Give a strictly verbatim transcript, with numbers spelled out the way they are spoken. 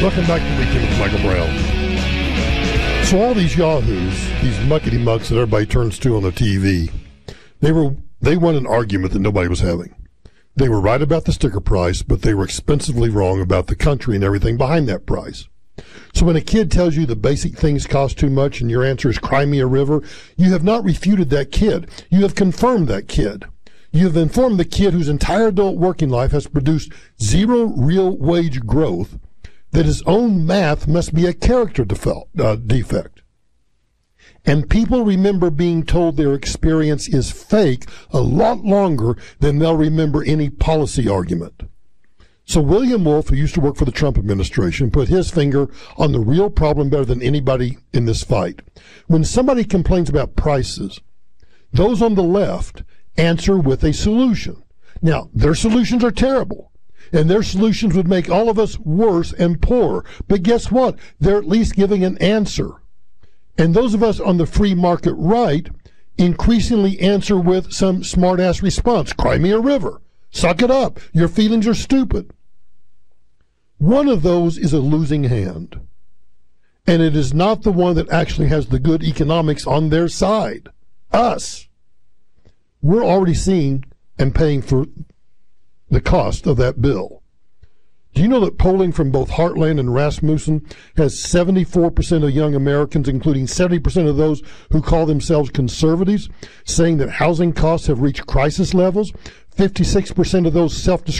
Welcome back to Weekend with Michael Brown. So all these yahoos, these muckety mucks that everybody turns to on the T V, they were they won an argument that nobody was having. They were right about the sticker price, but they were expensively wrong about the country and everything behind that price. So when a kid tells you the basic things cost too much and your answer is cry me a river, you have not refuted that kid. You have confirmed that kid. You have informed the kid whose entire adult working life has produced zero real wage growth that his own math must be a character default, uh, defect. And people remember being told their experience is fake a lot longer than they'll remember any policy argument. So William Wolf, who used to work for the Trump administration, put his finger on the real problem better than anybody in this fight. When somebody complains about prices, those on the left answer with a solution. Now, their solutions are terrible, and their solutions would make all of us worse and poorer. But guess what? They're at least giving an answer. And those of us on the free market right increasingly answer with some smart-ass response. Cry me a river. Suck it up. Your feelings are stupid. One of those is a losing hand. And it is not the one that actually has the good economics on their side. Us. We're already seeing and paying for the cost of that bill. Do you know that polling from both Heartland and Rasmussen has seventy-four percent of young Americans, including seventy percent of those who call themselves conservatives, saying that housing costs have reached crisis levels? fifty-six percent of those self